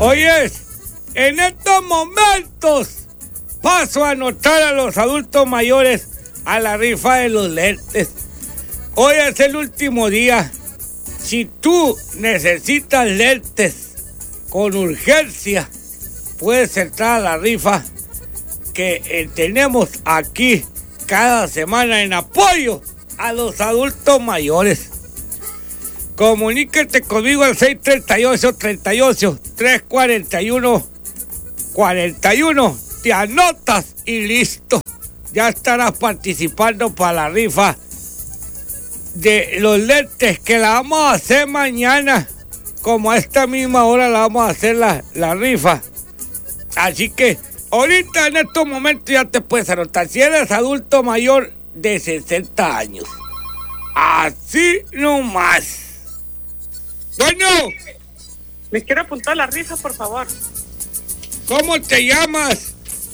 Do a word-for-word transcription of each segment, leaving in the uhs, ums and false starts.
Oyes, en estos momentos paso a anotar a los adultos mayores a la rifa de los lentes. Hoy es el último día. Si tú necesitas lentes con urgencia, puedes entrar a la rifa que eh, tenemos aquí cada semana en apoyo a los adultos mayores. Comuníquete conmigo al seis tres ocho, tres ocho, tres cuatro uno, cuatro uno. Te anotas y listo. Ya estarás participando para la rifa de los lentes que la vamos a hacer mañana. Como a esta misma hora la vamos a hacer la, la rifa. Así que ahorita en estos momentos ya te puedes anotar. Si eres adulto mayor de sesenta años. Así nomás. Bueno. Me quiero apuntar a la rifa, por favor. ¿Cómo te llamas?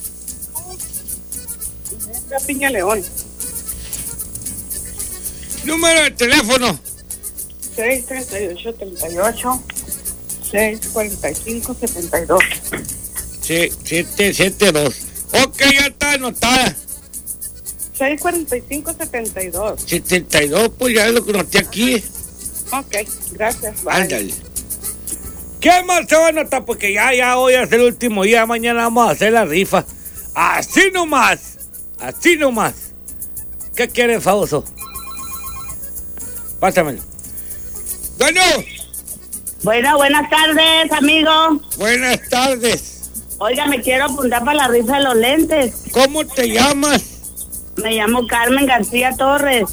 Piña León. Número de teléfono. seis tres ocho, tres ocho, seis cuatro cinco, siete dos. Sí, siete siete dos. Ok, ya está anotada. seis cuatro cinco, siete dos. setenta y dos, pues ya es lo que noté aquí. Ok, gracias. Bye. Ándale. ¿Qué más se va a anotar? Porque ya, ya hoy es el último día. Mañana vamos a hacer la rifa. Así nomás. Así nomás. ¿Qué quieres, Fabuloso? Pásamelo. Bueno. Bueno, buenas tardes, amigo. Buenas tardes. Oiga, me quiero apuntar para la rifa de los lentes. ¿Cómo te llamas? Me llamo Carmen García Torres.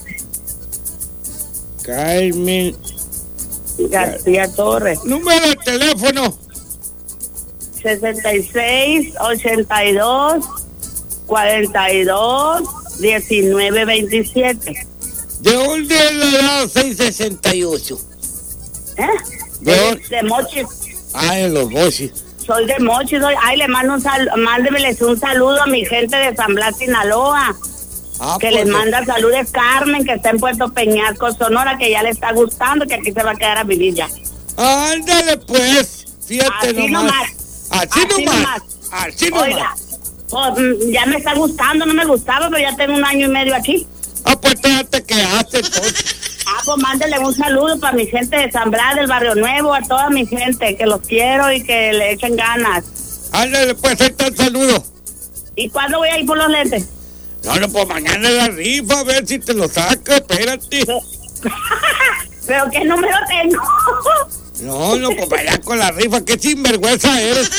Carmen García Torres. Número de teléfono. sesenta y seis, ochenta y dos, cuarenta y dos, diecinueve, veintisiete. ¿De dónde es la edad seiscientos sesenta y ocho? ¿Eh? ¿De, De, dónde? de Mochis. Ah, en los Mochis. Soy de Mochis. Soy... Ay, le mando un saludo, mándemeles un saludo a mi gente de San Blas, Sinaloa. Ah, que pues, les manda saludos Carmen, que está en Puerto Peñasco, Sonora, que ya le está gustando, que aquí se va a quedar a vivir ya. Ándale, pues. Fíjate Así nomás. nomás. Así, Así nomás. nomás. Así nomás. Oiga, pues, ya me está gustando, no me gustaba, pero ya tengo un año y medio aquí. Ah, pues ya te quedaste entonces. Ah, pues mándele un saludo para mi gente de San Blas, del Barrio Nuevo, a toda mi gente, que los quiero y que le echen ganas. Ándale, pues, ahí está el saludo. ¿Y cuándo voy a ir por los lentes? No, no, pues mañana la rifa, a ver si te lo saca, espérate. ¿Pero qué número tengo? No, no, pues vaya con la rifa, qué sinvergüenza eres.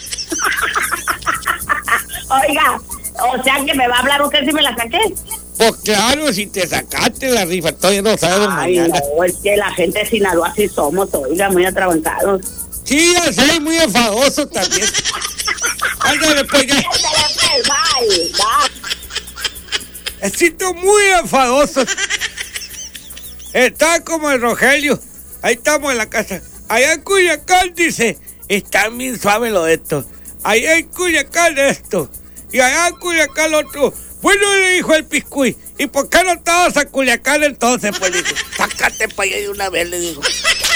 Oiga, o sea que me va a hablar usted si me la saqué. Pues claro, si te sacaste la rifa, todavía no sabes Ay, mañana. no, es que la gente de Sinaloa así somos, oiga, muy atrabancados. Sí, ya sé, muy enfadoso también. Ándale, pues ya. Bye, bye. Siento muy enfadoso. Está como el Rogelio. Ahí estamos en la casa. Allá en Culiacán dice, está bien suave lo de esto. Allá en Culiacán esto. Y allá en Culiacán lo otro. Bueno, le dijo el Piscuy, ¿y por qué no estabas a Culiacán entonces? Pues le dijo, sácate para allá de una vez, le dijo.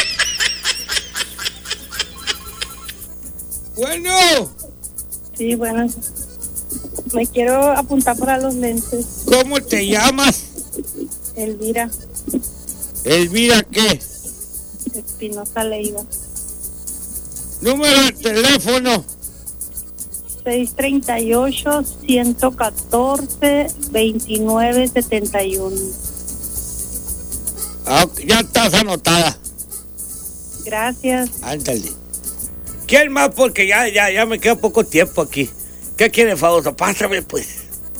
Bueno. Sí, bueno. Me quiero apuntar para los lentes. ¿Cómo te llamas? Elvira. ¿Elvira qué? Espinosa Leiva. Número de teléfono. seis tres ocho, uno uno cuatro, dos nueve siete uno. Ah, ya estás anotada. Gracias. Ándale. ¿Quién más? Porque ya, ya, ya me queda poco tiempo aquí. ¿Qué quiere, Fabuloso? Pásame, pues.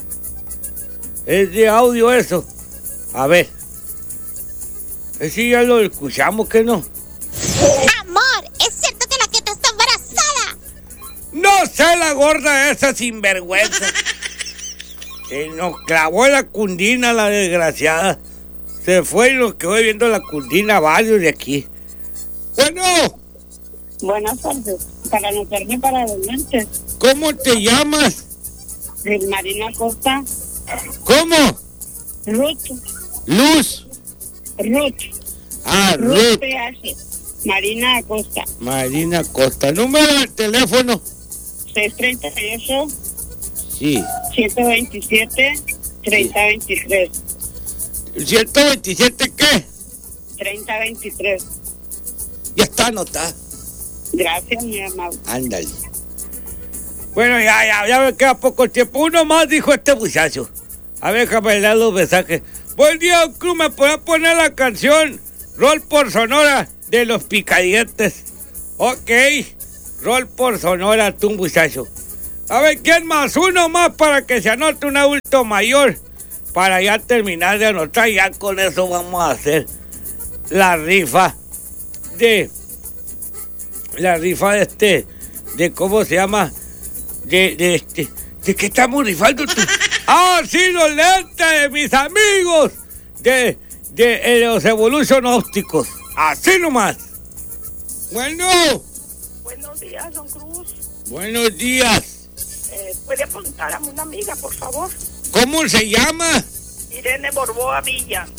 Es de audio eso. A ver. Sí, ya lo escuchamos, ¿que no? Amor, ¿es cierto que la Queta está embarazada? No sé, la gorda esa sinvergüenza. Se nos clavó la cundina, la desgraciada. Se fue y nos quedó viendo la cundina varios de aquí. Bueno. Buenas tardes. Para anotarme para los lentes. ¿Cómo te llamas? Marina Costa. ¿Cómo? Ruth. Luz. Ruth. Ah, Ruth Ruth. P H. Marina Acosta. Marina Acosta. Número de teléfono. seis treinta y ocho, Sí. siete veintisiete, treinta veintitrés. ¿ciento veintisiete qué? treinta veintitrés. Ya está anotada. Gracias, mi amable. Ándale. Bueno, ya, ya, ya me queda poco tiempo. Uno más, dijo este muchacho. A ver, déjame leer los mensajes. Buen día, Don Cruz, ¿me podrá poner la canción Rol por Sonora de los Picadientes? Ok, Rol por Sonora, tú, muchacho. A ver, ¿quién más? Uno más para que se anote un adulto mayor. Para ya terminar de anotar, ya con eso vamos a hacer la rifa de... La rifa de este... De cómo se llama... De, de este... ¿De qué estamos rifando tú? ¡Ah, sí, los lentes de mis amigos! De... De, de los Evolution Ópticos. Así nomás. Bueno. Buenos días, don Cruz. Buenos días. Eh, ¿Puede apuntar a una amiga, por favor? ¿Cómo se llama? Irene Borboa Villa.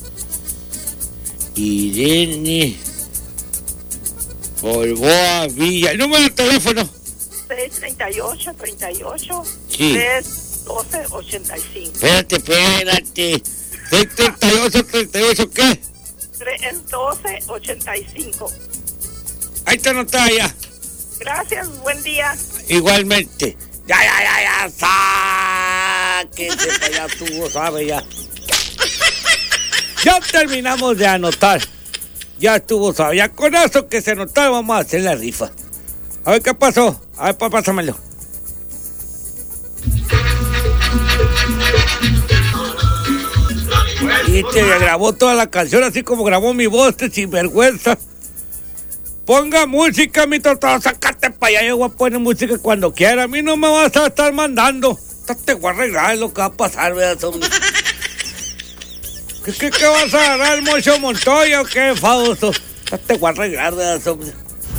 Irene Borboa Villa. ¿El número de teléfono? seis treinta y ocho, treinta y ocho, Sí. tres doce, ochenta y cinco. Espérate, espérate. seis treinta y ocho, treinta y ocho, ¿qué? tres doce, ochenta y cinco. Ahí está anotada ya. Gracias, buen día. Igualmente. Ya, ya, ya, ya. Sáquense para allá, tú, sabes ya. Ya terminamos de anotar. Ya estuvo, sabe. Ya con eso que se anotó vamos a hacer la rifa. A ver qué pasó. A ver, pásamelo. Y te grabó toda la canción así como grabó mi voz, este sinvergüenza. Ponga música, mi tostado, sácate para allá. Yo voy a poner música cuando quiera. A mí no me vas a estar mandando. Te voy a arreglar lo que va a pasar, ¿verdad, hombre? ¿Qué, qué, qué vas a agarrar, Mocho Montoya o qué, Fausto? Te voy a arreglar, ¿verdad, hombre?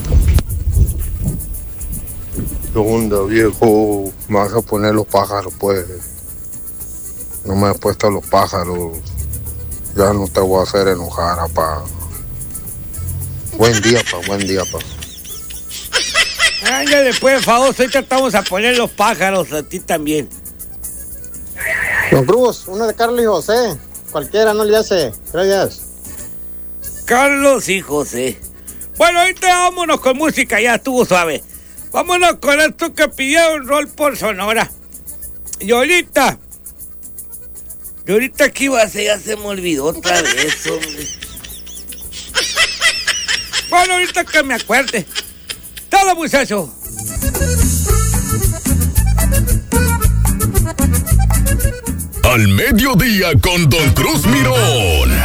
¿Qué onda, viejo? Me vas a poner los pájaros, pues. No me has puesto los pájaros. Ya no te voy a hacer enojar, apa. Buen día, pa, buen día, pa. Ándale, pues, Fausto, ahorita estamos a poner los pájaros, a ti también. Don Cruz, uno de Carlos y José. Cualquiera no le hace. Gracias. Carlos y José. Bueno, ahorita vámonos con música, ya estuvo suave. Vámonos con esto que pidieron Rol por Sonora. Y ahorita... Y ahorita ¿qué iba a hacer? Ya se me olvidó otra vez, hombre. Bueno, ahorita que me acuerde. Todo, muchacho. Al mediodía con Don Cruz Mirón.